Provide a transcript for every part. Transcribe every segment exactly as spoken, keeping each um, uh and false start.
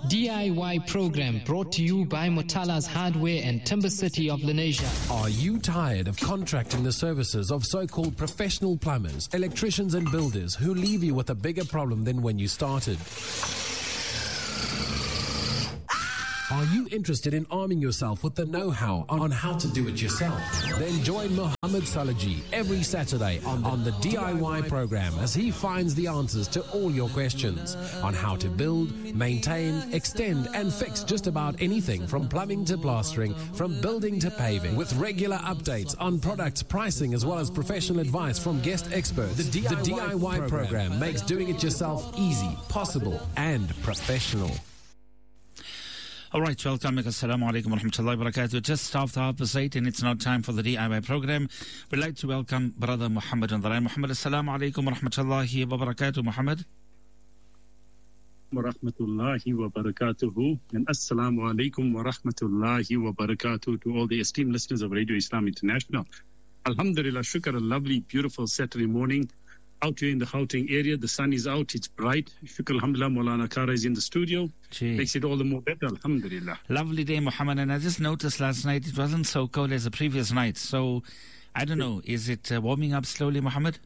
D I Y program brought to you by Mutala's Hardware and Timber City of Lenasia. Are you tired of contracting the services of so-called professional plumbers, electricians and builders who leave you with a bigger problem than when you started? Are you interested in arming yourself with the know-how on how to do it yourself? Then join Muhammad Salaji every Saturday on, on the D I Y program as he finds the answers to all your questions on how to build, maintain, extend and fix just about anything from plumbing to plastering, from building to paving, with regular updates on products, pricing as well as professional advice from guest experts. The D I Y, the D I Y program, program makes doing it yourself easy, possible and professional. All right, welcome. Assalamu alaikum wa rahmatullahi wa barakatuh. Just after half past eight, and it's now time for the D I Y program. We'd like to welcome Brother Muhammad on the line. Muhammad, assalamu alaikum wa rahmatullahi wa barakatuh. Muhammad. Wa rahmatullahi wa barakatuhu. And assalamu alaikum wa rahmatullahi wa barakatuh to all the esteemed listeners of Radio Islam International. Alhamdulillah, shukr, a lovely, beautiful Saturday morning. Out here in the Gauteng area, the sun is out, it's bright. Shukr, alhamdulillah, Maulana Kara is in the studio. Gee. Makes it all the more better, alhamdulillah. Lovely day, Muhammad, and I just noticed last night it wasn't so cold as the previous night. So, I don't know, is it uh, warming up slowly, Muhammad?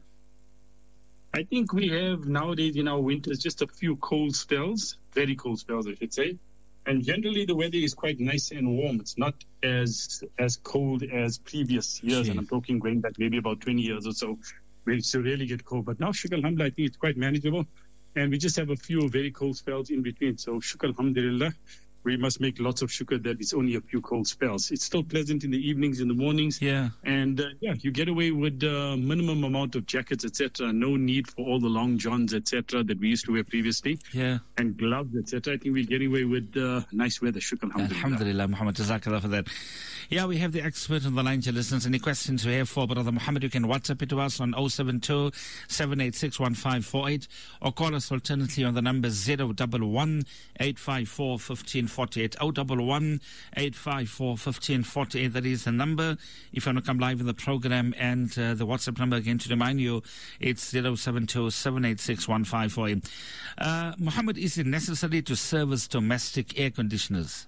I think we have nowadays in our winters just a few cold spells, very cold spells, I should say. And generally the weather is quite nice and warm. It's not as as cold as previous years, Gee. and I'm talking going back maybe about twenty years or so. We used to really get cold. But now, shukr alhamdulillah, I think it's quite manageable. And we just have a few very cold spells in between. So, shukr alhamdulillah, we must make lots of shukr that it's only a few cold spells. It's still pleasant in the evenings, in the mornings. Yeah. And, uh, yeah, you get away with uh, minimum amount of jackets, et cetera. No need for all the long johns, et cetera, that we used to wear previously. Yeah. And gloves, et cetera. I think we're getting away with uh, nice weather, shukr alhamdulillah. Alhamdulillah, Muhammad, jazakallah for that. Yeah, we have the expert on the line to listen. Any questions you have for Brother Muhammad, you can WhatsApp it to us on oh seven two, seven eight six, one five four eight or call us alternately on the number zero one one, eight five four, one five four eight. zero one one, eight five four, one five four eight. That is the number if you want to come live in the program. And uh, the WhatsApp number again to remind you, it's zero seven two, seven eight six, one five four eight. Uh, Muhammad, is it necessary to service domestic air conditioners?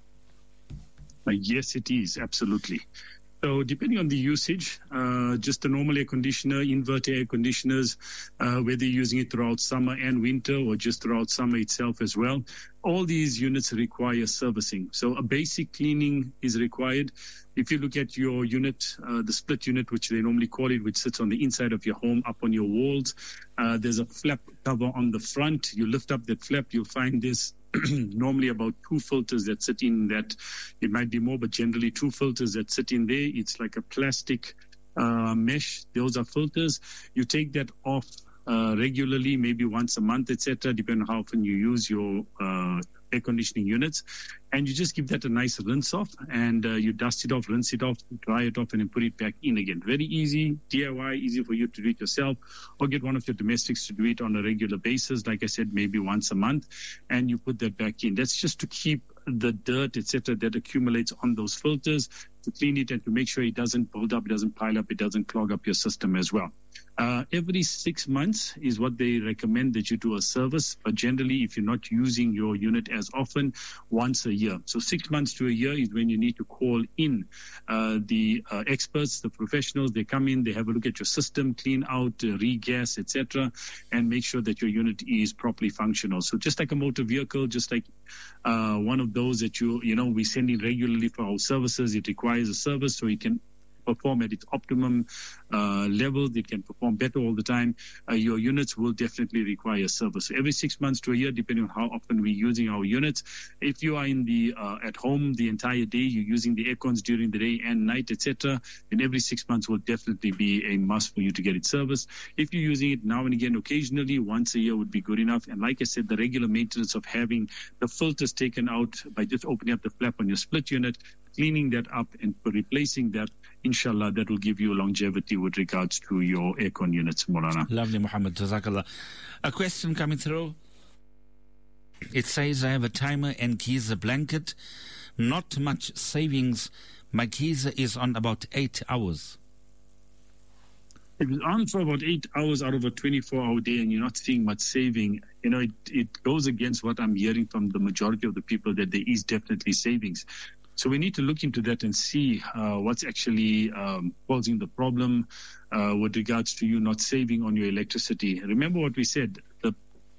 Uh, yes, it is, absolutely. So depending on the usage, uh, just a normal air conditioner, inverter air conditioners, uh, whether you're using it throughout summer and winter or just throughout summer itself as well, all these units require servicing. So a basic cleaning is required. If you look at your unit, uh, the split unit, which they normally call it, which sits on the inside of your home, up on your walls, uh, there's a flap cover on the front. You lift up that flap, you'll find this normally about two filters that sit in that. It might be more, but generally two filters that sit in there. It's like a plastic uh, mesh. Those are filters. You take that off uh, regularly, maybe once a month, et cetera, depending on how often you use your uh, air conditioning units. And you just give that a nice rinse off, and uh, you dust it off, rinse it off, dry it off, and then put it back in again. Very easy, D I Y, easy for you to do it yourself, or get one of your domestics to do it on a regular basis. Like I said, maybe once a month, and you put that back in. That's just to keep the dirt, et cetera, that accumulates on those filters, to clean it and to make sure it doesn't build up, it doesn't pile up, it doesn't clog up your system as well. Uh, every six months is what they recommend that you do a service, but generally, if you're not using your unit as often, once a year. So six months to a year is when you need to call in uh, the uh, experts, the professionals. They come in, they have a look at your system, clean out, uh, re-gas, et cetera, and make sure that your unit is properly functional. So just like a motor vehicle, just like uh, one of those that you, you know, we send in regularly for our services, it requires a service so it can perform at its optimum uh, level. They can perform better all the time. Uh, your units will definitely require service. So every six months to a year, depending on how often we're using our units. If you are in the uh, at home the entire day, you're using the air cons during the day and night, et cetera, then every six months will definitely be a must for you to get it serviced. If you're using it now and again, occasionally, once a year would be good enough. And like I said, the regular maintenance of having the filters taken out by just opening up the flap on your split unit, cleaning that up and replacing that, inshallah, that will give you longevity with regards to your aircon units, Maulana. Lovely, Muhammad. Jazakallah. A question coming through. It says, I have a timer and geyser blanket. Not much savings. My geyser is on about eight hours. If it's on for about eight hours out of a twenty-four hour day and you're not seeing much saving, you know, it, it goes against what I'm hearing from the majority of the people, that there is definitely savings. So we need to look into that and see uh, what's actually um, causing the problem uh, with regards to you not saving on your electricity. Remember what we said, the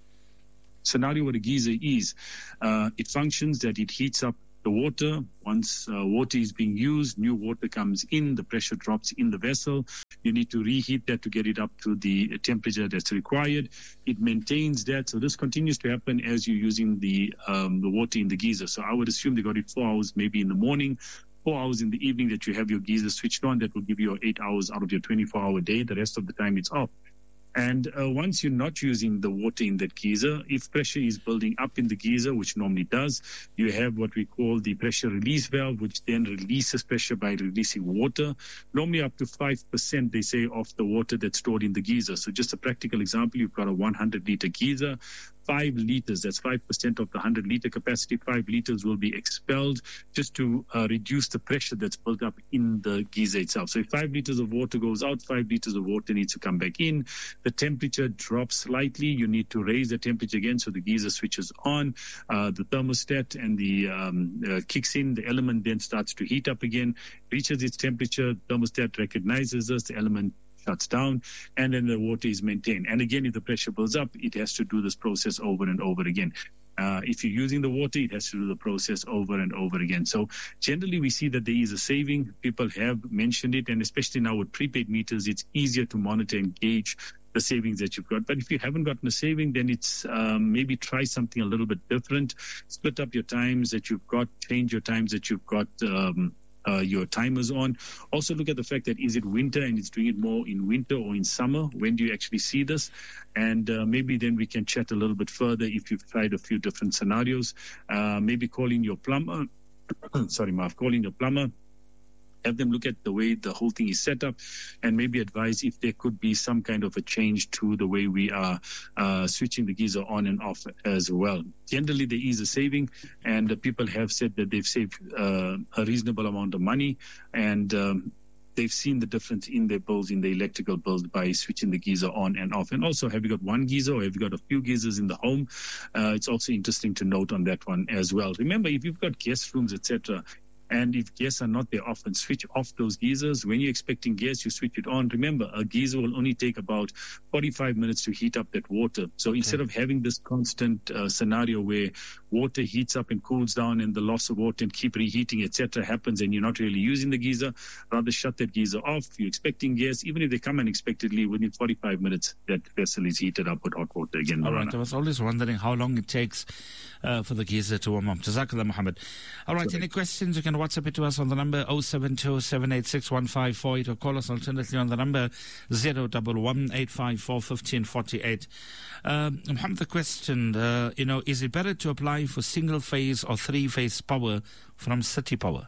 scenario with a geyser is uh, it functions that it heats up the water. Once uh, water is being used, new water comes in, the pressure drops in the vessel. You need to reheat that to get it up to the temperature that's required. It maintains that. So this continues to happen as you're using the um, the water in the geyser. So I would assume they got it four hours maybe in the morning, four hours in the evening that you have your geyser switched on. That will give you eight hours out of your twenty-four hour day. The rest of the time it's off. And uh, once you're not using the water in that geyser, if pressure is building up in the geyser, which normally does, you have what we call the pressure release valve, which then releases pressure by releasing water, normally up to five percent, they say, of the water that's stored in the geyser. So just a practical example, you've got a one hundred liter geyser, five liters, that's five percent of the one hundred liter capacity, five liters will be expelled just to uh, reduce the pressure that's built up in the geyser itself. So if five liters of water goes out, five liters of water needs to come back in. The temperature drops slightly. You need to raise the temperature again, so the geyser switches on. Uh, the thermostat and the um, uh, kicks in. The element then starts to heat up again, reaches its temperature. Thermostat recognizes this. The element shuts down, and then the water is maintained. And again, if the pressure builds up, it has to do this process over and over again. Uh, if you're using the water, it has to do the process over and over again. So generally, we see that there is a saving. People have mentioned it, and especially now with prepaid meters, it's easier to monitor and gauge the savings that you've got. But if you haven't gotten a saving, then it's um, maybe try something a little bit different. Split up your times that you've got, change your times that you've got um, uh, your timers on. Also look at the fact that is it winter and it's doing it more in winter or in summer? When do you actually see this? And uh, maybe then we can chat a little bit further if you've tried a few different scenarios. Uh, maybe calling your plumber, sorry, Marv, calling your plumber, have them look at the way the whole thing is set up and maybe advise if there could be some kind of a change to the way we are uh, switching the geyser on and off as well. Generally, there is a saving, and uh, people have said that they've saved uh, a reasonable amount of money, and um, they've seen the difference in their bills, in the electrical bills, by switching the geyser on and off. And also, have you got one geyser or have you got a few geysers in the home? Uh, it's also interesting to note on that one as well. Remember, if you've got guest rooms, et cetera, and if guests are not there often, switch off those geysers. When you're expecting guests, you switch it on. Remember, a geyser will only take about forty-five minutes to heat up that water. So okay. Instead of having this constant uh, scenario where water heats up and cools down and the loss of water and keep reheating, et cetera, happens and you're not really using the geyser, rather shut that geyser off. You're expecting guests, even if they come unexpectedly, within forty-five minutes, that vessel is heated up with hot water again. All right, I was always wondering how long it takes uh, for the geyser to warm up. Jazakallah, Muhammad. All right, Sorry. Any questions? You can WhatsApp it to us on the number oh seven two, seven eight six, one five four eight or call us alternately on the number zero one one, eight five four, one five four eight. Um, Muhammad, the question, uh, you know, is it better to apply for single phase or three phase power from City Power?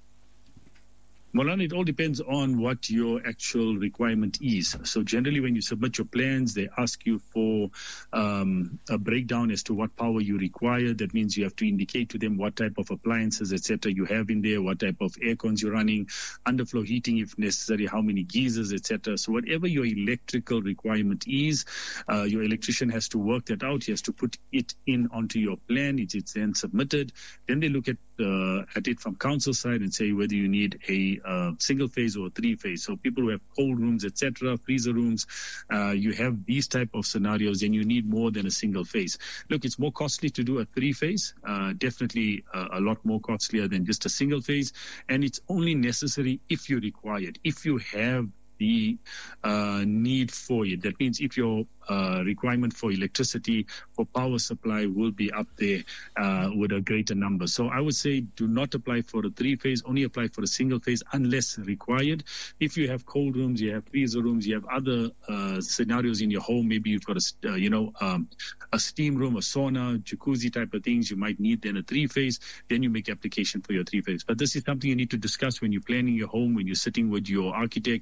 Molan, it all depends on what your actual requirement is. So generally, when you submit your plans, they ask you for um, a breakdown as to what power you require. That means you have to indicate to them what type of appliances, et cetera, you have in there, what type of air cons you're running, underflow heating if necessary, how many geysers, et cetera. So whatever your electrical requirement is, uh, your electrician has to work that out. He has to put it in onto your plan. It's, it's then submitted. Then they look at uh, at it from council side and say whether you need a Uh, single phase or three phase. So people who have cold rooms, et cetera, freezer rooms, uh, you have these type of scenarios, and you need more than a single phase. Look, it's more costly to do a three phase, uh, definitely uh, a lot more costlier than just a single phase, and it's only necessary if you require it, if you have the uh, need for it. That means if your uh, requirement for electricity, for power supply will be up there uh, with a greater number. So I would say do not apply for a three-phase, only apply for a single phase unless required. If you have cold rooms, you have freezer rooms, you have other uh, scenarios in your home, maybe you've got a, uh, you know, um, a steam room, a sauna, jacuzzi type of things, you might need then a three-phase, then you make application for your three-phase. But this is something you need to discuss when you're planning your home, when you're sitting with your architect, when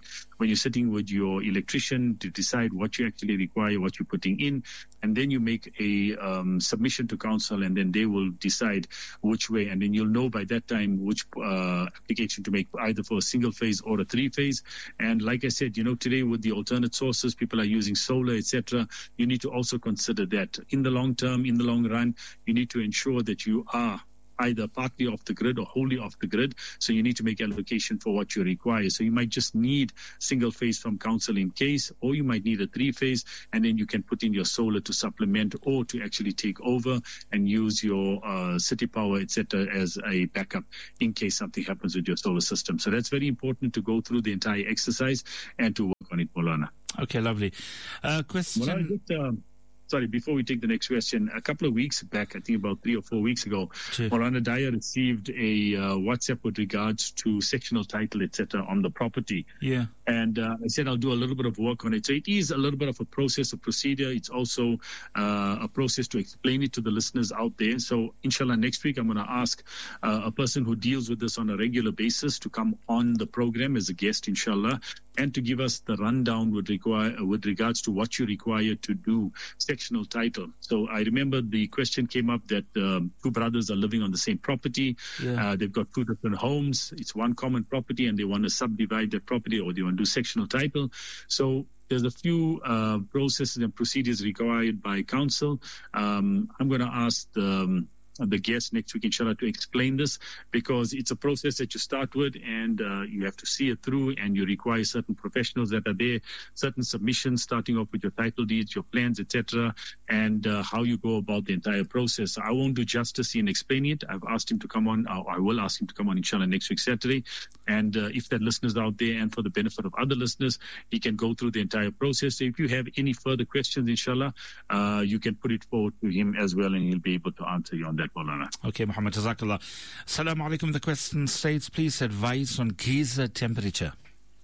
when you're sitting with your electrician to decide what you actually require, what you're putting in, and then you make a um, submission to council, and then they will decide which way, and then you'll know by that time which uh, application to make, either for a single phase or a three phase. And like I said, you know, today with the alternate sources, people are using solar, et cetera. You need to also consider that in the long term, in the long run, you need to ensure that you are either partly off the grid or wholly off the grid. So you need to make allocation for what you require. So you might just need single phase from council in case, or you might need a three phase, and then you can put in your solar to supplement or to actually take over and use your uh, city power, et cetera, as a backup in case something happens with your solar system. So that's very important to go through the entire exercise and to work on it, Maulana. Okay, lovely. Uh, question. Maulana, just, um, Sorry, before we take the next question, a couple of weeks back, I think about three or four weeks ago, Sure. Maulana Daya received a uh, WhatsApp with regards to sectional title, et cetera, on the property. Yeah. And uh, I said I'll do a little bit of work on it. So it is a little bit of a process, a procedure. It's also uh, a process to explain it to the listeners out there. So inshallah, next week I'm going to ask uh, a person who deals with this on a regular basis to come on the program as a guest, inshallah, and to give us the rundown with, require, with regards to what you require to do sectional title. So I remember the question came up that um, two brothers are living on the same property. Yeah. Uh, they've got two different homes. It's one common property, and they want to subdivide their property, or they want to do sectional title. So there's a few uh, processes and procedures required by council. Um, I'm going to ask the um, the guest next week, inshallah, to explain this, because it's a process that you start with, and uh, you have to see it through, and you require certain professionals that are there, certain submissions, starting off with your title deeds, your plans, et cetera, and uh, how you go about the entire process. So I won't do justice in explaining it. I've asked him to come on, or I will ask him to come on, inshallah, next week, Saturday. And uh, if there are listeners out there, and for the benefit of other listeners, he can go through the entire process. So if you have any further questions, inshallah, uh, you can put it forward to him as well, and he'll be able to answer you on that. Okay, Muhammad, Jazakallah. Assalamu alaikum. The question states, please advise on geyser temperature.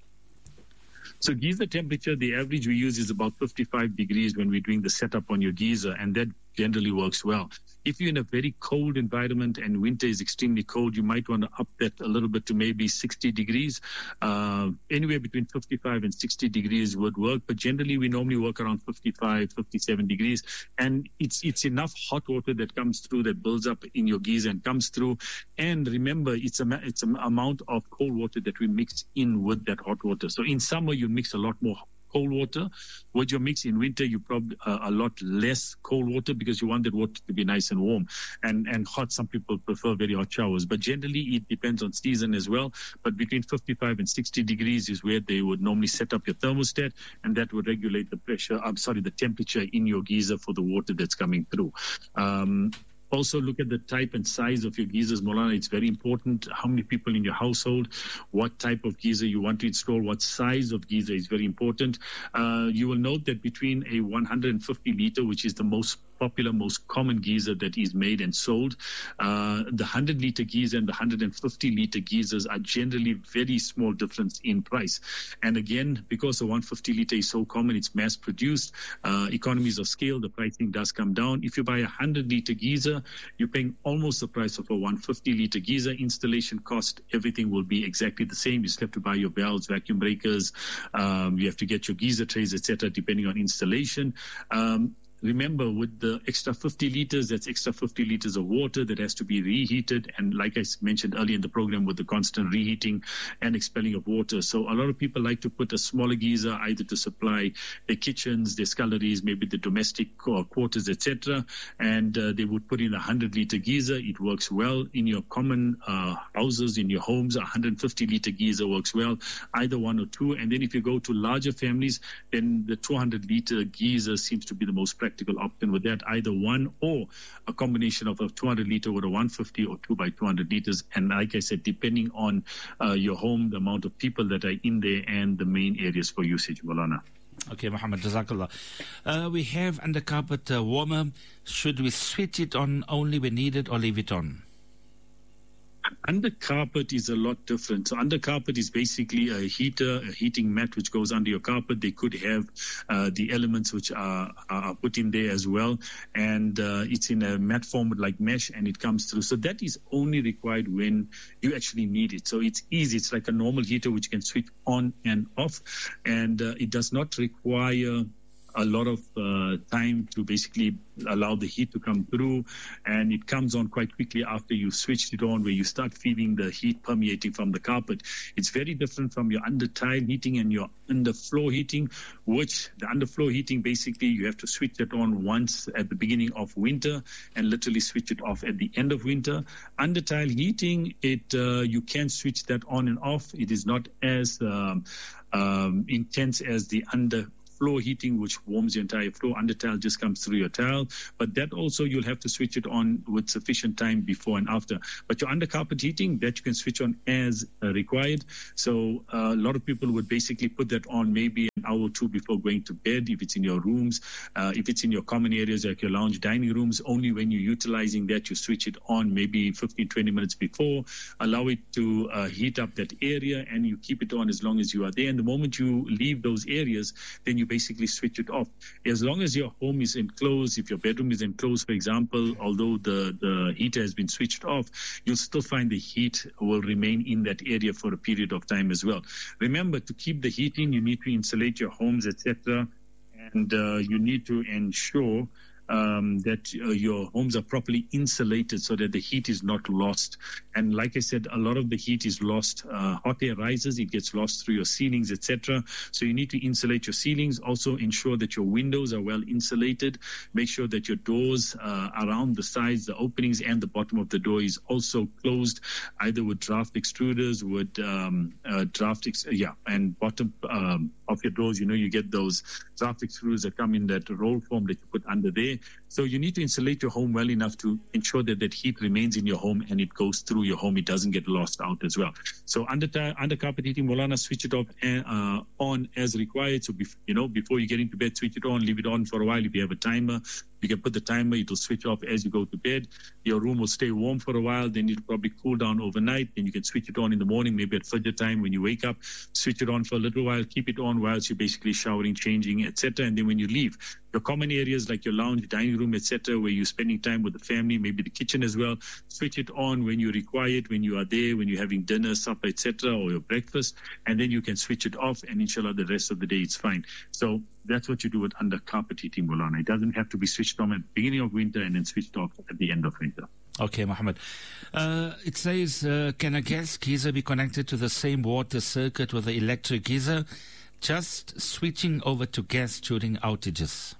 So geyser temperature, the average we use is about fifty-five degrees when we're doing the setup on your geyser, and that generally works well. If you're in a very cold environment and winter is extremely cold, you might want to up that a little bit to maybe sixty degrees. Uh, anywhere between fifty-five and sixty degrees would work, but generally we normally work around fifty-five, fifty-seven degrees. And it's it's enough hot water that comes through, that builds up in your geyser and comes through. And remember, it's a it's an amount of cold water that we mix in with that hot water. So in summer, you mix a lot more cold water. With your mix in winter, you probably uh, a lot less cold water, because you want that water to be nice and warm and and hot. Some people prefer very hot showers, but generally it depends on season as well. But between fifty-five and sixty degrees is where they would normally set up your thermostat, and that would regulate the pressure. I'm sorry, the temperature in your geyser for the water that's coming through. Um, Also, look at the type and size of your geysers, Maulana. It's very important. How many people in your household, what type of geyser you want to install, what size of geyser is very important. Uh, you will note that between a one hundred fifty liter, which is the most popular, most common geyser that is made and sold, uh, the one hundred liter geyser and the one hundred fifty liter geysers are generally very small difference in price. And again, because the one hundred fifty liter is so common, it's mass produced, uh, economies of scale, the pricing does come down. If you buy a one hundred liter geyser, you're paying almost the price of a one hundred fifty liter geyser. Installation cost, everything will be exactly the same. You still have to buy your valves, vacuum breakers, um, you have to get your geyser trays, et cetera, depending on installation. Um, Remember, with the extra fifty liters, that's extra fifty liters of water that has to be reheated. And like I mentioned earlier in the program, with the constant reheating and expelling of water. So a lot of people like to put a smaller geyser, either to supply their kitchens, their sculleries, maybe the domestic quarters, et cetera. And uh, they would put in a one hundred liter geyser. It works well in your common uh, houses, in your homes. A one hundred fifty liter geyser works well, either one or two. And then if you go to larger families, then the two hundred liter geyser seems to be the most practical option with that, either one or a combination of a two hundred liter with a one hundred fifty or two by two hundred liters. And like I said, depending on uh, your home, the amount of people that are in there, and the main areas for usage, Maulana. Okay, Muhammad, Jazakallah. Uh, we have undercarpet uh, warmer. Should we switch it on only when needed or leave it on? Under carpet is a lot different. So under carpet is basically a heater, a heating mat which goes under your carpet. They could have uh, the elements which are, are put in there as well. And uh, it's in a mat form like mesh, and it comes through. So that is only required when you actually need it. So it's easy. It's like a normal heater which can switch on and off. And uh, it does not require a lot of uh, time to basically allow the heat to come through, and it comes on quite quickly after you switched it on, where you start feeling the heat permeating from the carpet. It's very different from your under tile heating and your underfloor heating, which the underfloor heating, basically you have to switch it on once at the beginning of winter and literally switch it off at the end of winter. Under tile heating, it uh, you can switch that on and off. It is not as um, um, intense as the under floor heating, which warms your entire floor. Under tile just comes through your tile, but that also you'll have to switch it on with sufficient time before and after. But your under carpet heating, that you can switch on as uh, required. So uh, a lot of people would basically put that on maybe an hour or two before going to bed, if it's in your rooms. Uh, if it's in your common areas like your lounge dining rooms, only when you're utilizing that, you switch it on maybe fifteen, twenty minutes before. Allow it to uh, heat up that area, and you keep it on as long as you are there. And the moment you leave those areas, then you basically switch it off. As long as your home is enclosed, if your bedroom is enclosed, for example, although the, the heater has been switched off, you'll still find the heat will remain in that area for a period of time as well. Remember, to keep the heat in, you need to insulate your homes, et cetera, and uh, you need to ensure Um, that uh, your homes are properly insulated so that the heat is not lost. And like I said, a lot of the heat is lost. Uh, hot air rises, it gets lost through your ceilings, et cetera. So you need to insulate your ceilings. Also ensure that your windows are well insulated. Make sure that your doors uh, around the sides, the openings, and the bottom of the door is also closed, either with draft extruders, with um, uh, draft, ex- yeah, and bottom um, of your doors, you know, you get those draft extruders that come in that roll form that you put under there. So you need to insulate your home well enough to ensure that that heat remains in your home and it goes through your home. It doesn't get lost out as well. So under under carpet heating, Maulana, switch it off and, uh, on as required. So, bef- you know, before you get into bed, switch it on, leave it on for a while. If you have a timer, you can put the timer, it will switch off as you go to bed. Your room will stay warm for a while, then it'll probably cool down overnight. Then you can switch it on in the morning, maybe at Fajr time when you wake up, switch it on for a little while, keep it on whilst you're basically showering, changing, et cetera. And then when you leave, your common areas like your lounge, dining room, et cetera, where you're spending time with the family, maybe the kitchen as well, switch it on when you require it, when you are there, when you're having dinner, supper, et cetera, or your breakfast, and then you can switch it off, and inshallah the rest of the day it's fine. So that's what you do with under carpet heating, Maulana. It doesn't have to be switched on at the beginning of winter and then switched off at the end of winter. Okay, Mohammed. Uh, it says, uh, can a gas geyser be connected to the same water circuit with the electric geyser? Just switching over to gas during outages.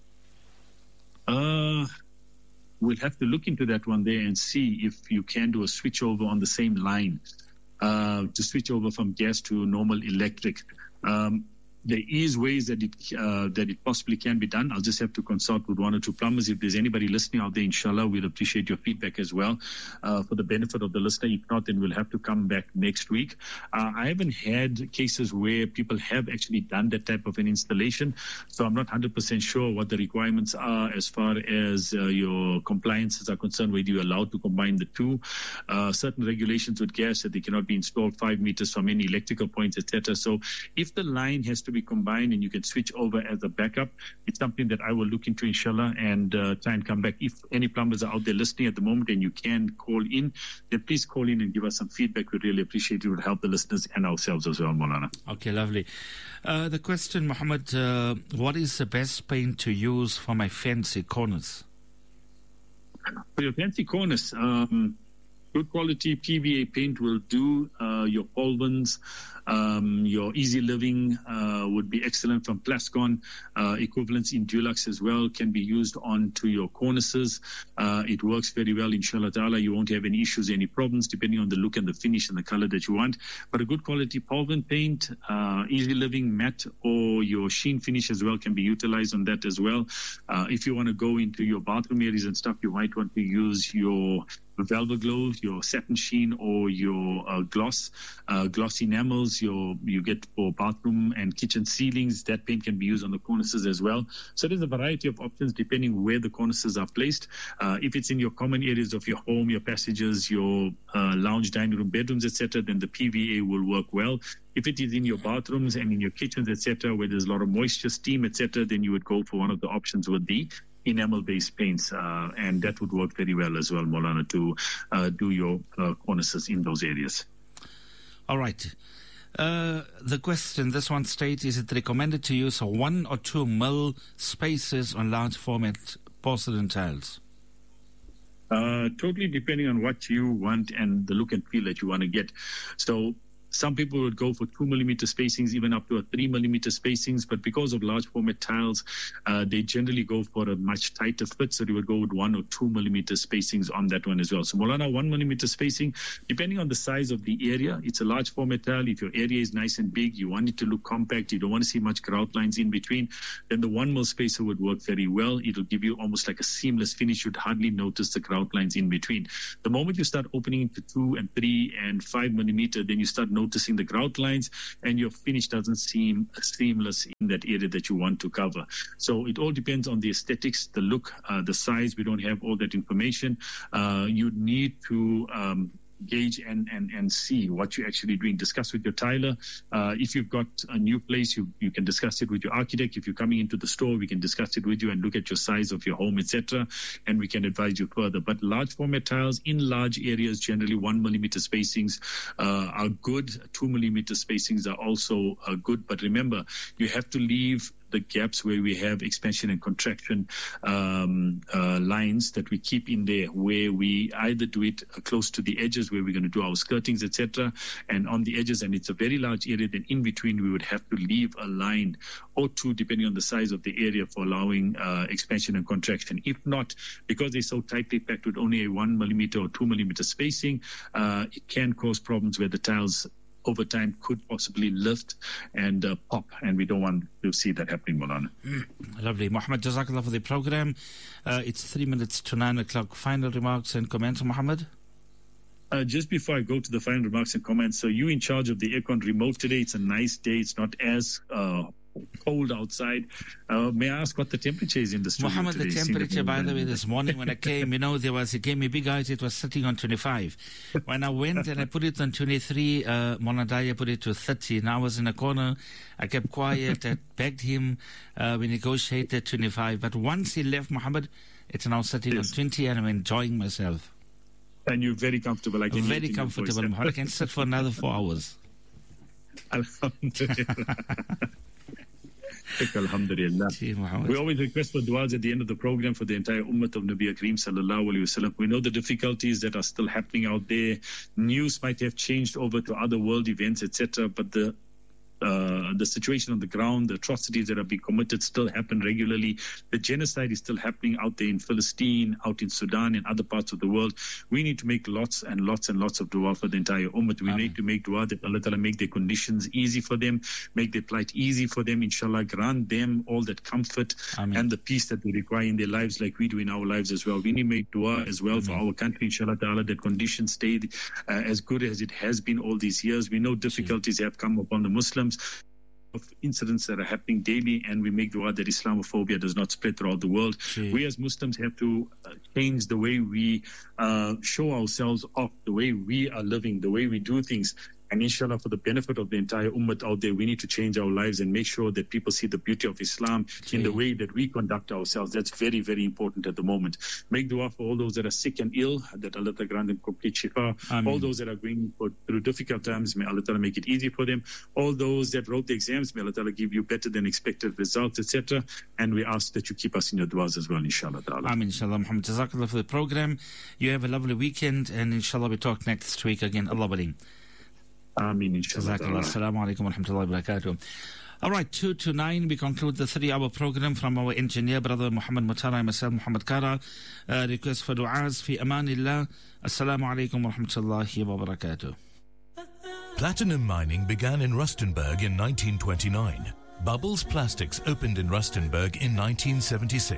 Uh, we'll have to look into that one there and see if you can do a switch over on the same line uh, to switch over from gas to normal electric. Um, There is ways that it uh, that it possibly can be done. I'll just have to consult with one or two plumbers. If there's anybody listening out there, inshallah, we'll appreciate your feedback as well uh, for the benefit of the listener. If not, then we'll have to come back next week. Uh, I haven't had cases where people have actually done that type of an installation, so I'm not one hundred percent sure what the requirements are as far as uh, your compliances are concerned, whether you're allowed to combine the two. Uh, certain regulations with gas that they cannot be installed five meters from any electrical points, et cetera. So if the line has to be combined and you can switch over as a backup, it's something that I will look into, inshallah, and uh, try and come back. If any plumbers are out there listening at the moment and you can call in, then please call in and give us some feedback. We'd really appreciate it. It would help the listeners and ourselves as well, Maulana. Okay, lovely. Uh, the question, Mohammed, uh, what is the best paint to use for my fancy corners? For your fancy corners, um, good quality P V A paint will do. Uh, your Polvins, um, your Easy Living uh, would be excellent from Plascon. Uh, equivalents in Dulux as well can be used onto your cornices. Uh, it works very well, inshallah ta'ala. You won't have any issues, any problems, depending on the look and the finish and the color that you want. But a good quality Polvin paint, uh, Easy Living matte or your sheen finish as well can be utilized on that as well. Uh, if you want to go into your bathroom areas and stuff, you might want to use your velvet glow, your satin sheen, or your uh, gloss, uh, gloss enamels. Your you get for bathroom and kitchen ceilings. That paint can be used on the cornices as well. So there's a variety of options depending where the cornices are placed. Uh, if it's in your common areas of your home, your passages, your uh, lounge, dining room, bedrooms, et cetera, then the P V A will work well. If it is in your bathrooms and in your kitchens, et cetera, where there's a lot of moisture, steam, et cetera, then you would go for one of the options with the enamel-based paints, uh, and that would work very well as well, Maulana, to uh, do your uh, cornices in those areas. All right. Uh, the question, this one states, is it recommended to use a one or two mil spaces on large format porcelain tiles? Uh, totally depending on what you want and the look and feel that you want to get. So some people would go for two millimeter spacings, even up to a three millimeter spacings. But because of large format tiles, uh, they generally go for a much tighter fit. So they would go with one or two millimeter spacings on that one as well. So Maulana, one millimeter spacing, depending on the size of the area. It's a large format tile. If your area is nice and big, you want it to look compact, you don't want to see much grout lines in between, then the one mil spacer would work very well. It'll give you almost like a seamless finish. You'd hardly notice the grout lines in between. The moment you start opening into two and three and five millimeter, then you start noticing noticing the grout lines, and your finish doesn't seem seamless in that area that you want to cover. So it all depends on the aesthetics, the look, uh, the size. We don't have all that information. Uh, you need to um, gauge and, and, and see what you're actually doing. Discuss with your tiler. Uh, if you've got a new place, you, you can discuss it with your architect. If you're coming into the store, we can discuss it with you and look at your size of your home, et cetera, and we can advise you further. But large format tiles in large areas, generally one millimeter spacings uh, are good. Two millimeter spacings are also uh, good. But remember, you have to leave the gaps where we have expansion and contraction um, uh, lines that we keep in there, where we either do it uh, close to the edges where we're going to do our skirtings, et cetera, and on the edges, and it's a very large area, then in between we would have to leave a line or two, depending on the size of the area, for allowing uh, expansion and contraction. If not, because they're so tightly packed with only a one millimeter or two millimeter spacing, uh, it can cause problems where the tiles over time could possibly lift and uh, pop, and we don't want to see that happening, Maulana. Mm. Lovely. Mohammed, Jazakallah for the program. Uh, it's three minutes to nine o'clock. Final remarks and comments, Mohammed? Uh, just before I go to the final remarks and comments, so you in charge of the aircon remote today. It's a nice day. It's not as uh, cold outside. Uh, may I ask what the temperature is in the studio Mohammed, today? the temperature, by the way, this morning when I came, you know, there was, he gave me big eyes, it was sitting on twenty-five. When I went and I put it on twenty-three, uh, Monadaya put it to thirty. And I was in a corner, I kept quiet, I begged him, uh, we negotiated twenty-five. But once he left, Mohammed, it's now sitting yes. on twenty, and I'm enjoying myself. And you're very comfortable. I can very comfortable, Mohammed. I can sit for another four hours. Alhamdulillah. Alhamdulillah. We always request for du'as at the end of the program for the entire ummah of Nabi Kareem sallallahu alayhi wa sallam. We know the difficulties that are still happening out there. News might have changed over to other world events, et cetera, but the Uh, the situation on the ground, the atrocities that are being committed still happen regularly. The genocide is still happening out there in Palestine, out in Sudan, and other parts of the world. We need to make lots and lots and lots of dua for the entire ummah. We Amen. need to make dua that Allah Ta'ala make their conditions easy for them, make their plight easy for them, inshallah, grant them all that comfort Amen. and the peace that they require in their lives, like we do in our lives as well. We need to make dua as well Amen. for our country, inshallah Ta'ala, that conditions stay uh, as good as it has been all these years. We know difficulties have come upon the Muslims, of incidents that are happening daily, and we make dua that Islamophobia does not spread throughout the world. Gee. We as Muslims have to uh, change the way we uh, show ourselves off, the way we are living, the way we do things. And inshallah, for the benefit of the entire ummah out there, we need to change our lives and make sure that people see the beauty of Islam Gee. in the way that we conduct ourselves. That's very, very important at the moment. Make dua for all those that are sick and ill, that Allah Ta'ala grant them complete shifa. Amen. All those that are going for, through difficult times, may Allah Ta'ala make it easy for them. All those that wrote the exams, may Allah Ta'ala give you better than expected results, et cetera. And we ask that you keep us in your duas as well, inshallah Ta'ala. Amen, inshallah. Muhammad, Jazakallah for the program. You have a lovely weekend, and inshallah we talk next week again. Allah willing. Ameen, inshallah. Assalamu alaikum wa rahmatullahi wa barakatuh. All right, two to nine, we conclude the three-hour program from our engineer, brother Muhammad Mutala, and myself, Muhammad Kara. Uh, request for du'as, fi amanillah. Assalamu alaikum wa rahmatullahi wa barakatuh. Platinum mining began in Rustenburg in nineteen twenty-nine. Bubbles Plastics opened in Rustenburg in nineteen seventy-six.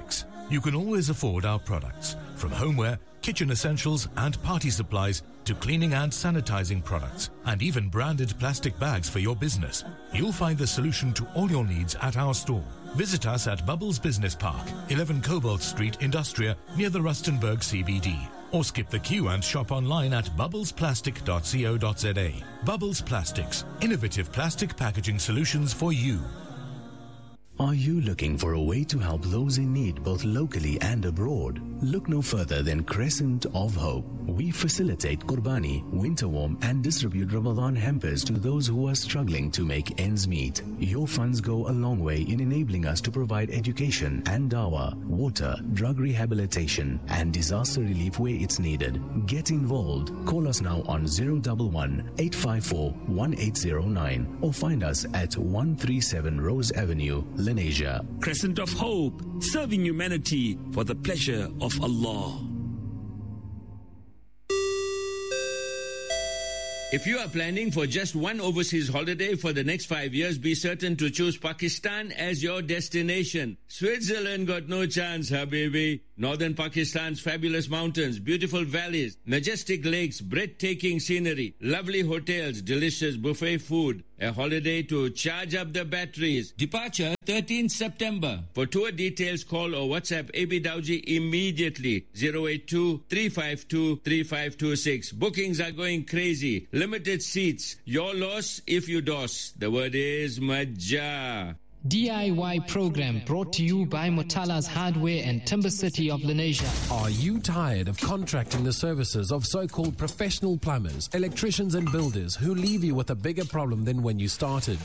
You can always afford our products, from homeware, kitchen essentials and party supplies to cleaning and sanitizing products, and even branded plastic bags for your business. You'll find the solution to all your needs at our store. Visit us at Bubbles Business Park, eleven Cobalt Street, Industria, near the Rustenburg C B D. Or skip the queue and shop online at bubbles plastic dot co dot za. Bubbles Plastics, innovative plastic packaging solutions for you. Are you looking for a way to help those in need both locally and abroad? Look no further than Crescent of Hope. We facilitate Qurbani, winter warm and distribute Ramadan hampers to those who are struggling to make ends meet. Your funds go a long way in enabling us to provide education and dawah, water, drug rehabilitation and disaster relief where it's needed. Get involved. Call us now on zero one one, eight five four, one eight zero nine or find us at one thirty-seven Rose Avenue, Lenasia. Crescent of Hope, serving humanity for the pleasure of Allah. If you are planning for just one overseas holiday for the next five years, be certain to choose Pakistan as your destination. Switzerland got no chance, habibi. Northern Pakistan's fabulous mountains, beautiful valleys, majestic lakes, breathtaking scenery, lovely hotels, delicious buffet food. A holiday to charge up the batteries. Departure thirteenth September. For tour details, call or WhatsApp A B Dowji immediately. zero eight two, three five two, three five two six. Bookings are going crazy. Limited seats. Your loss if you dos. The word is Majah. D I Y program brought to you by Motala's Hardware and Timber City of Lenasia. Are you tired of contracting the services of so-called professional plumbers, electricians and builders who leave you with a bigger problem than when you started?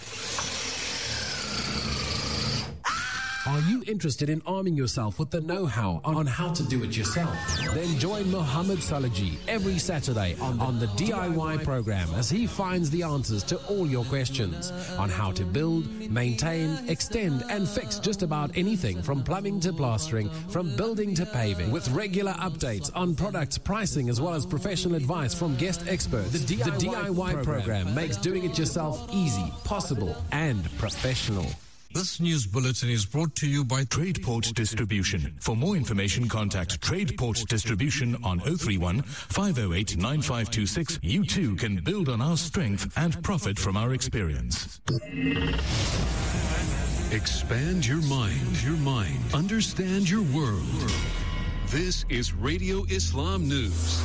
Are you interested in arming yourself with the know-how on how to do it yourself? Then join Mohammed Salaji every Saturday on, on the D I Y program as he finds the answers to all your questions on how to build, maintain, extend and fix just about anything from plumbing to plastering, from building to paving, with regular updates on products, pricing as well as professional advice from guest experts. The D I Y, the D I Y program, program makes doing it yourself easy, possible and professional. This news bulletin is brought to you by Tradeport Distribution. For more information, contact Tradeport Distribution on zero three one, five zero eight, nine five two six. You too can build on our strength and profit from our experience. Expand your mind, your mind. Understand your world. This is Radio Islam News.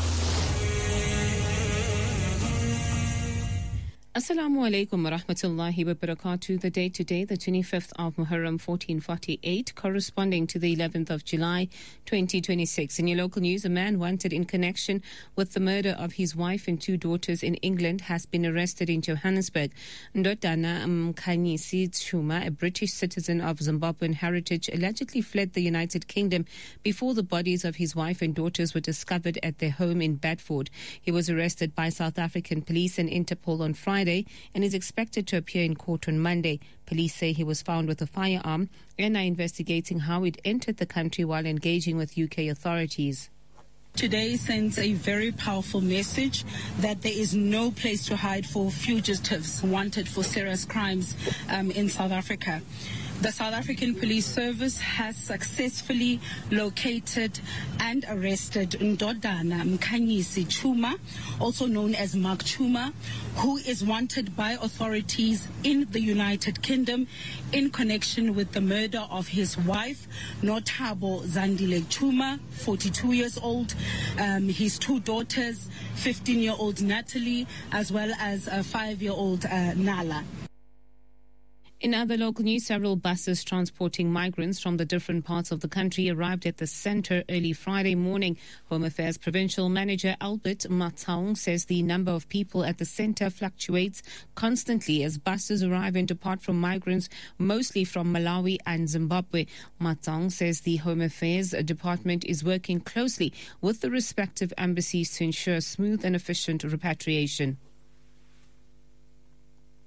Assalamu alaikum wa rahmatullahi wa barakatuh. The date today, the twenty-fifth of Muharram fourteen forty-eight, corresponding to the eleventh of July twenty twenty-six. In your local news, a man wanted in connection with the murder of his wife and two daughters in England has been arrested in Johannesburg. Ndodana Mkhanyisi Chuma, a British citizen of Zimbabwean heritage, allegedly fled the United Kingdom before the bodies of his wife and daughters were discovered at their home in Bedford. He was arrested by South African police and Interpol on Friday and is expected to appear in court on Monday. Police say he was found with a firearm and are investigating how it entered the country while engaging with U K authorities. Today sends a very powerful message that there is no place to hide for fugitives wanted for serious crimes um, in South Africa. The South African Police Service has successfully located and arrested Ndodana Mkhanyisi Chuma, also known as Mark Chuma, who is wanted by authorities in the United Kingdom in connection with the murder of his wife, Nothabo Zandile Chuma, forty-two years old, um, his two daughters, fifteen-year-old Natalie, as well as a five-year-old uh, Nala. In other local news, several buses transporting migrants from the different parts of the country arrived at the centre early Friday morning. Home Affairs Provincial Manager Albert Matsaung says the number of people at the centre fluctuates constantly as buses arrive and depart from migrants, mostly from Malawi and Zimbabwe. Matsaung says the Home Affairs Department is working closely with the respective embassies to ensure smooth and efficient repatriation.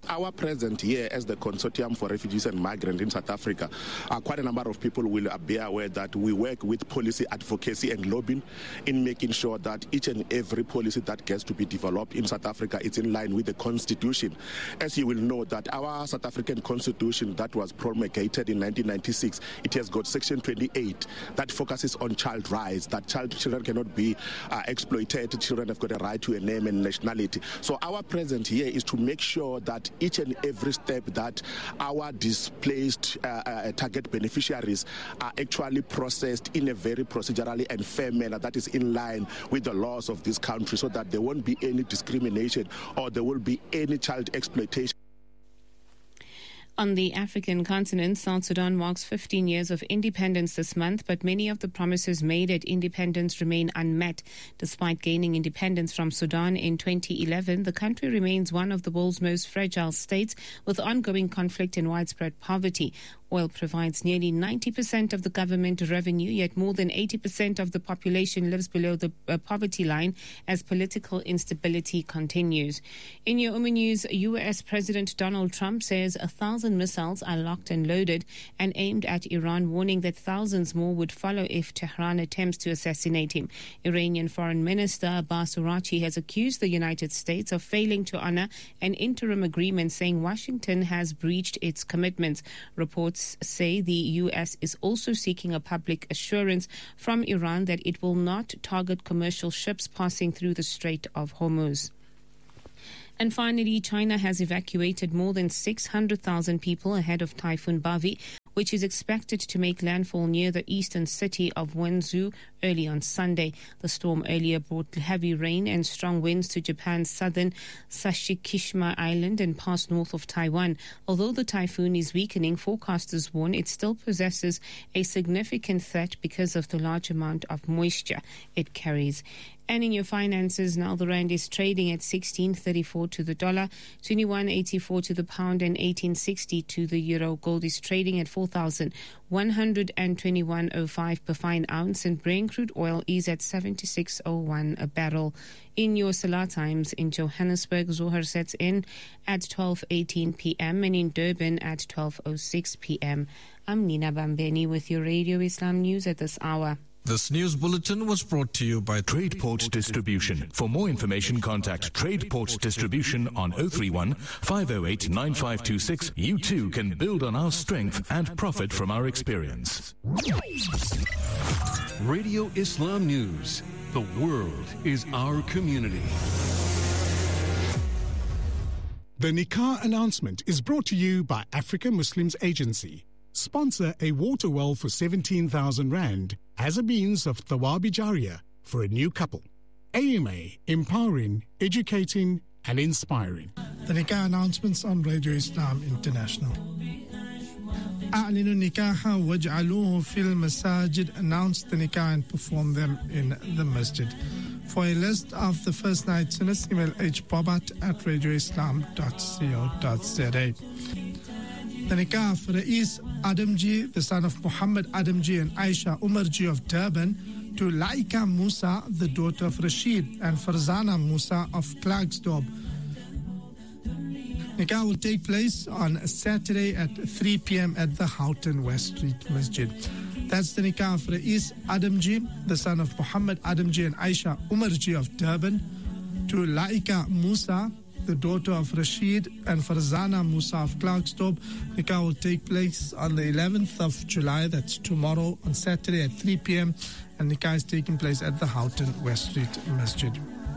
our presence here as the Consortium for Refugees and Migrants in South Africa, uh, quite a number of people will be aware that we work with policy advocacy and lobbying in making sure that each and every policy that gets to be developed in South Africa is in line with the Constitution. As you will know that our South African Constitution that was promulgated in nineteen ninety-six, it has got Section twenty-eight that focuses on child rights, that child children cannot be uh, exploited, children have got a right to a name and nationality. So our presence here is to make sure that each and every step that our displaced uh, uh, target beneficiaries are actually processed in a very procedurally and fair manner that is in line with the laws of this country, so that there won't be any discrimination or there will be any child exploitation. On the African continent, South Sudan marks fifteen years of independence this month, but many of the promises made at independence remain unmet. Despite gaining independence from Sudan in twenty eleven, the country remains one of the world's most fragile states, with ongoing conflict and widespread poverty. Oil provides nearly ninety percent of the government revenue, yet more than eighty percent of the population lives below the uh, poverty line as political instability continues. In your Uma News, U S President Donald Trump says a thousand missiles are locked and loaded and aimed at Iran, warning that thousands more would follow if Tehran attempts to assassinate him. Iranian Foreign Minister Abbas Araghchi has accused the United States of failing to honor an interim agreement, saying Washington has breached its commitments. Reports say the U S is also seeking a public assurance from Iran that it will not target commercial ships passing through the Strait of Hormuz. And finally, China has evacuated more than six hundred thousand people ahead of Typhoon Bavi, which is expected to make landfall near the eastern city of Wenzhou early on Sunday. The storm earlier brought heavy rain and strong winds to Japan's southern Sashikishima Island and passed north of Taiwan. Although the typhoon is weakening, forecasters warn it still possesses a significant threat because of the large amount of moisture it carries. And in your finances, now the rand is trading at sixteen thirty-four to the dollar, twenty-one eighty-four to the pound, and eighteen sixty to the euro. Gold is trading at four thousand one hundred twenty-one point oh five per fine ounce, and Brent crude oil is at seventy-six oh one a barrel. In your Salah times, in Johannesburg, Zohar sets in at twelve eighteen p.m. and in Durban at twelve oh six p.m. I'm Nina Bambeni with your Radio Islam News at this hour. This news bulletin was brought to you by TradePort Distribution. For more information, contact TradePort Distribution on oh three one, five oh eight, nine five two six. You too can build on our strength and profit from our experience. Radio Islam News. The world is our community. The Nikah announcement is brought to you by African Muslims Agency. Sponsor a water well for seventeen thousand rand as a means of Thawabi Jariyah for a new couple. A M A, empowering, educating and inspiring. The Nikah announcements on Radio Islam International. أعلنوا النكاح واجعلوه في المساجد. Announce the nikah and perform them in the masjid. For a list of the first night sunnahs, email hbobat at radioislam dot co dot za. The nikah for Rais Adamji, the son of Muhammad Adamji and Aisha Umarji of Durban, to Laika Musa, the daughter of Rashid, and Farzana Musa of Klerksdorp. Nikah will take place on Saturday at three p.m. at the Houghton West Street Masjid. That's the nikah for Rais Adamji, the son of Muhammad Adamji and Aisha Umarji of Durban, to Laika Musa, the daughter of Rashid, and Farzana Musa of Klerksdorp. Nikah will take place on the eleventh of July, that's tomorrow, on Saturday at three p.m. and Nikah is taking place at the Houghton West Street Masjid.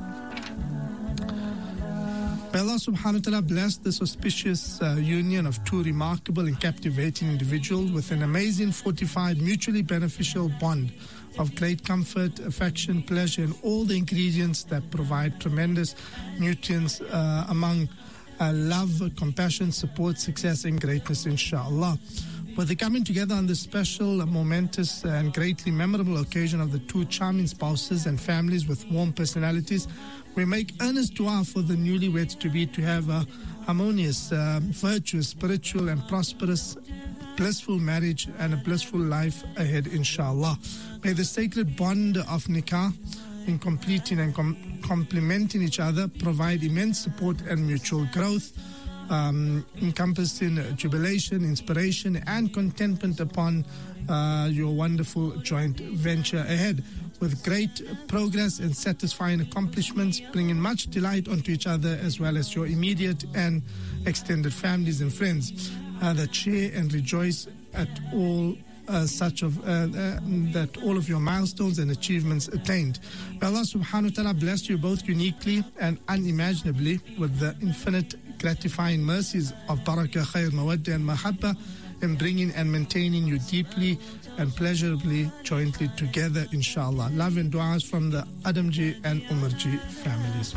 May Allah subhanahu wa ta'ala bless this auspicious uh, union of two remarkable and captivating individuals with an amazing fortified, mutually beneficial bond of great comfort, affection, pleasure, and all the ingredients that provide tremendous nutrients uh, among uh, love, compassion, support, success, and greatness, inshallah. With the coming together on this special, momentous, and greatly memorable occasion of the two charming spouses and families with warm personalities, we make earnest dua for the newlyweds to be to have a harmonious, uh, virtuous, spiritual, and prosperous, blissful marriage and a blissful life ahead, inshallah. May the sacred bond of nikah, in completing and com- complementing each other, provide immense support and mutual growth. um, encompassing jubilation, inspiration, and contentment upon uh, your wonderful joint venture ahead. With great progress and satisfying accomplishments, bringing much delight onto each other as well as your immediate and extended families and friends uh, that share and rejoice at all uh, such of uh, uh, that all of your milestones and achievements attained. May Allah subhanahu wa ta'ala bless you both uniquely and unimaginably with the infinite gratifying mercies of barakah, khair, mawadda and mahabba in bringing and maintaining you deeply and pleasurably jointly together, inshallah. Love and du'as from the Adamji and Umarji families.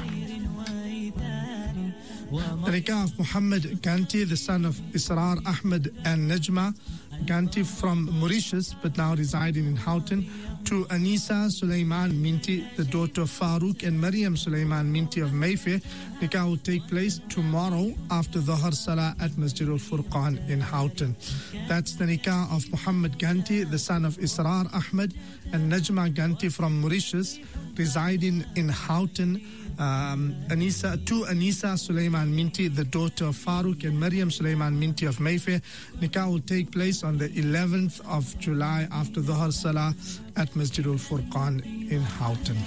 The nikah of Muhammad Ganti, the son of Israr Ahmed and Najma Ganti from Mauritius, but now residing in Houghton, to Anisa Sulaiman Minti, the daughter of Farooq and Maryam Sulaiman Minti of Mayfair. Nikah will take place tomorrow after Dhuhr Salah at Masjid al-Furqan in Houghton. That's the nikah of Muhammad Ganti, the son of Israr Ahmed and Najma Ganti from Mauritius, residing in Houghton. Um, Anisa, to Anisa Sulaiman Minti, the daughter of Farooq and Maryam Sulaiman Minti of Mayfair. Nikah will take place on the eleventh of July after Dhuhr Salah at Masjid al-Furqan in Houghton.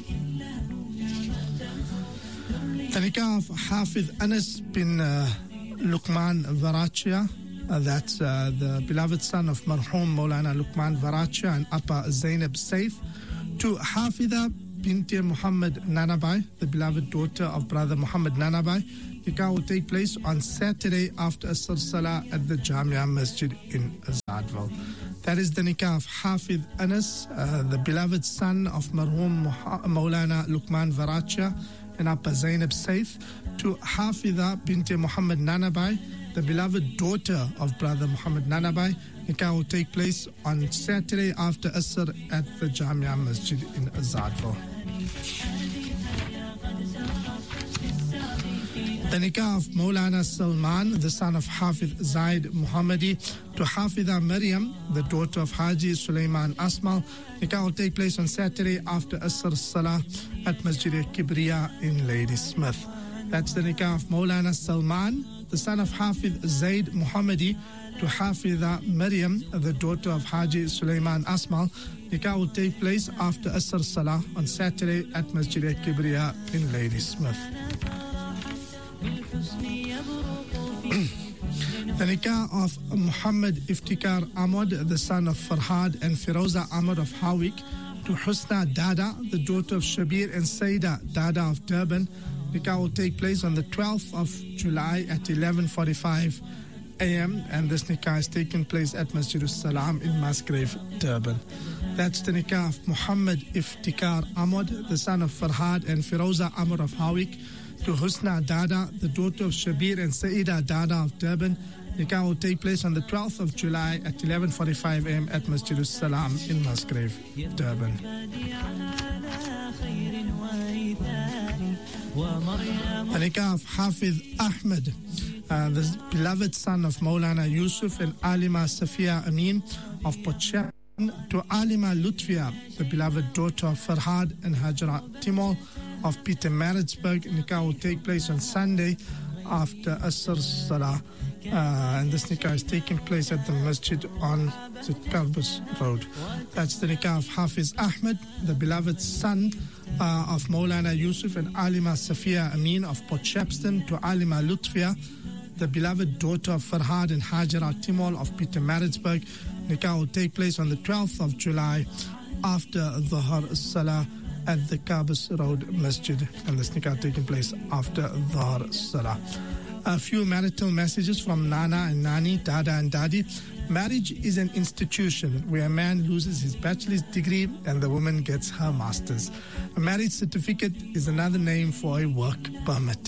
The nikah of Hafiz Anas bin uh, Luqman Varachia, uh, that's uh, the beloved son of Marhum Maulana Luqman Varachia and Appa Zainab Saif, to Hafida Binti Muhammad Nanabai, the beloved daughter of brother Muhammad Nanabai. Nikah will take place on Saturday after Asr Salah at the Jamia Masjid in Azadville. That is the nikah of Hafiz Anas, uh, the beloved son of Marhum Maulana Luqman Varachia and Appa Zainab Saif, to Hafida Binti Muhammad Nanabai, the beloved daughter of brother Muhammad Nanabai. Nikah will take place on Saturday after Asr at the Jamia Masjid in Azadville. The nikah of Maulana Salman, the son of Hafiz Zaid Muhammadi, to Hafida Maryam, the daughter of Haji Sulaiman Asmal. Nikah will take place on Saturday after Asr Salah at Masjid Kibriya in Ladysmith. That's the nikah of Maulana Salman, the son of Hafiz Zaid Muhammadi, to Hafida Maryam, the daughter of Haji Sulaiman Asmal. Nikah will take place after Asr Salah on Saturday at Masjid Kibriya in Ladysmith. The nikah of Muhammad Iftikhar Ahmad, the son of Farhad and Firoza Ahmad of Hawik, to Husna Dada, the daughter of Shabir and Saida Dada of Durban. Nikah will take place on the twelfth of July at eleven forty-five a m and this nikah is taking place at Masjid al-Salam in Musgrave, Durban. That's the nikah of Muhammad Iftikhar Ahmad, the son of Farhad and Firoza Ahmad of Hawik, to Husna Dada, the daughter of Shabir and Saida Dada of Durban. Nikah will take place on the twelfth of July at eleven forty-five a m at Masjid al-Salam in Musgrave, Durban. The nikah of Hafiz Ahmed, uh, the beloved son of Maulana Yusuf and Alima Safia Amin of Potchefstroom, to Alima Lutfia, the beloved daughter of Farhad and Hajra Timol of Pietermaritzburg. Nikah will take place on Sunday after Asr Salah. Uh, and this nikah is taking place at the masjid on the Karbus Road. That's the nikah of Hafiz Ahmed, the beloved son uh, of Maulana Yusuf and Alima Safia Amin of Potchefstroom, to Alima Lutfia, the beloved daughter of Farhad and Hajra Timol of Pietermaritzburg. Nikah will take place on the twelfth of July after Dhuhr Salah at the Karbus Road Masjid, and this nikah taking place after Dhuhr Salah. A few marital messages from Nana and Nani, Dada and Dadi. Marriage is an institution where a man loses his bachelor's degree and the woman gets her master's. A marriage certificate is another name for a work permit.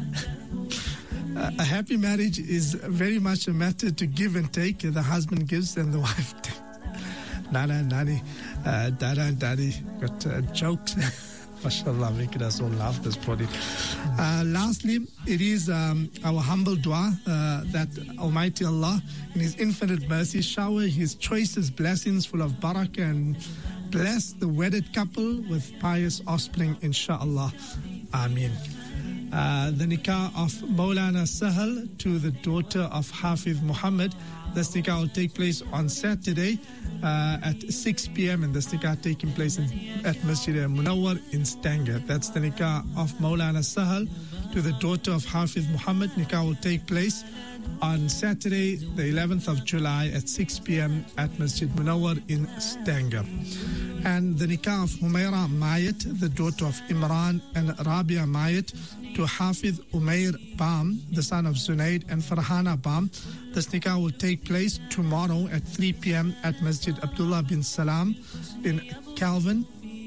A happy marriage is very much a matter to give and take. The husband gives and the wife takes. Nana and Nani, uh, Dada and Daddy got uh, jokes. MashaAllah, making us all laugh this morning. Uh, lastly, it is um, our humble dua uh, that Almighty Allah, in His infinite mercy, shower His choicest blessings full of barakah and bless the wedded couple with pious offspring, inshaAllah. Ameen. Uh, the nikah of Maulana Sahal to the daughter of Hafiz Muhammad. This nikah will take place on Saturday uh, at six p.m. and this nikah taking place in, at Masjid al-Munawwar in Stanger. That's the nikah of Maulana Sahal to the daughter of Hafiz Muhammad. Nikah will take place on Saturday, the eleventh of July at six p.m. at Masjid Munawwar in Stanger. And the nikah of Humaira Mayat, the daughter of Imran and Rabia Mayat, to Hafiz Umair Bam, the son of Zunaid and Farhana Bam. This nikah will take place tomorrow at three p.m. at Masjid Abdullah bin Salam in Calvin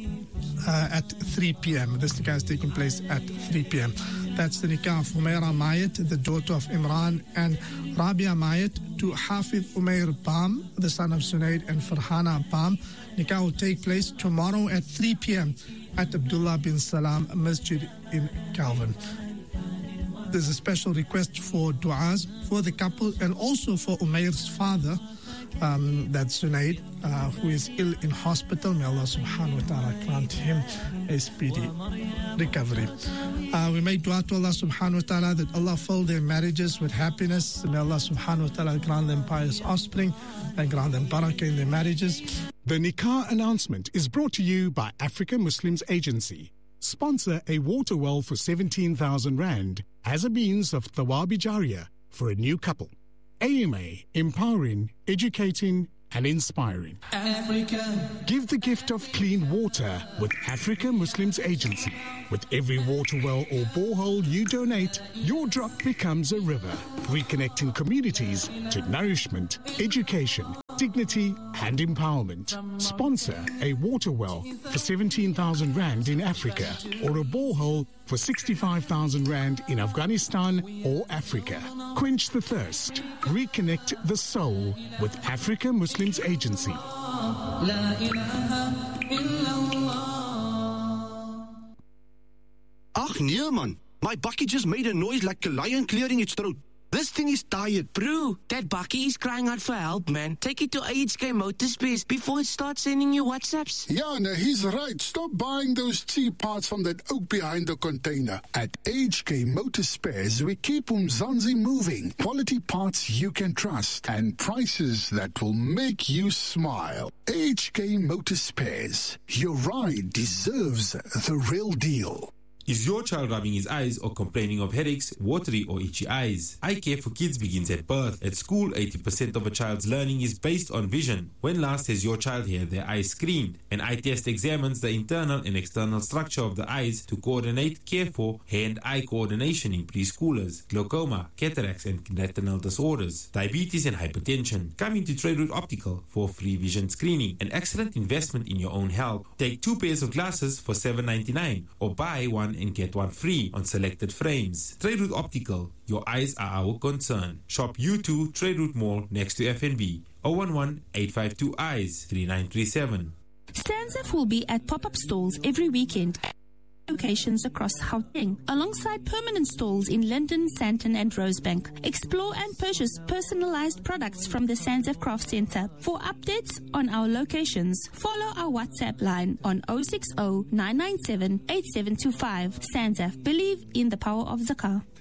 uh, at three p.m. This nikah is taking place at three p.m. That's the nikah of Humaira Mayat, the daughter of Imran and Rabia Mayat, to Hafiz Umair Bam, the son of Zunaid and Farhana Bam. Nikah will take place tomorrow at three p.m. at Abdullah bin Salam Masjid in Calvin. There's a special request for du'as for the couple and also for Umair's father, um, that's Zunaid, uh, who is ill in hospital. May Allah subhanahu wa ta'ala grant him a speedy recovery. Uh, we make dua to Allah subhanahu wa ta'ala that Allah fill their marriages with happiness. May Allah subhanahu wa ta'ala grant them pious offspring and grant them barakah in their marriages. The Nikah announcement is brought to you by Africa Muslims Agency. Sponsor a water well for seventeen thousand rand as a means of Thawabi Jariyah for a new couple. A M A, empowering, educating and inspiring. Africa. Give the gift of clean water with Africa Muslims Agency. With every water well or borehole you donate, your drop becomes a river, reconnecting communities to nourishment, education, dignity and empowerment. Sponsor a water well for seventeen thousand rand in Africa or a borehole for sixty-five thousand rand in Afghanistan or Africa. Quench the thirst. Reconnect the soul with Africa Muslims Agency. Ach nee man, my bakkie just made a noise like a lion clearing its throat. This thing is tired. Bro, that bakkie is crying out for help, man. Take it to A H K Motorspares before it starts sending you WhatsApps. Yeah, no, he's right. Stop buying those cheap parts from that oak behind the container. At A H K Motorspares, we keep Umzansi moving. Quality parts you can trust and prices that will make you smile. A H K Motorspares. Your ride deserves the real deal. Is your child rubbing his eyes or complaining of headaches, watery or itchy eyes? Eye care for kids begins at birth. At school, eighty percent of a child's learning is based on vision. When last has your child had their eyes screened? An eye test examines the internal and external structure of the eyes to coordinate care for hand-eye coordination in preschoolers, glaucoma, cataracts and retinal disorders, diabetes and hypertension. Come into Trade Route Optical for free vision screening, an excellent investment in your own health. Take two pairs of glasses for seven ninety-nine or buy one and get one free on selected frames. Trade Route Optical, your eyes are our concern. Shop U two Trade Route Mall next to F N B. zero one one, eight five two, eyes, three nine three seven. Stanzaf will be at pop-up stalls every weekend. Locations across Gauteng, alongside permanent stalls in Linden, Sandton and Rosebank. Explore and purchase personalized products from the Sanzaf Craft Center. For updates on our locations, follow our WhatsApp line on zero six zero, nine nine seven, eight seven two five. Sanzaf, believe in the power of Zakah.